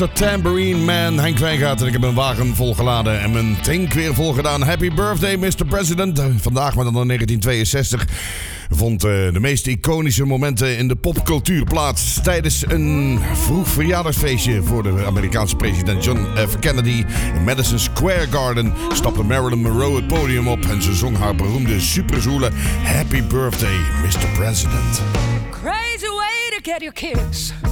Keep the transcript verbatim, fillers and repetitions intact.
The Tambourine Man, Henk Wijngaard. En ik heb mijn wagen volgeladen en mijn tank weer volgedaan. Happy birthday, mister President. Vandaag, maar dan in negentien tweeënzestig, vond uh, de meest iconische momenten in de popcultuur plaats. Tijdens een vroeg verjaardagsfeestje voor de Amerikaanse president John F. Kennedy in Madison Square Garden stapte Marilyn Monroe het podium op en ze zong haar beroemde superzoele Happy Birthday, mister President. Crazy way to get your kicks.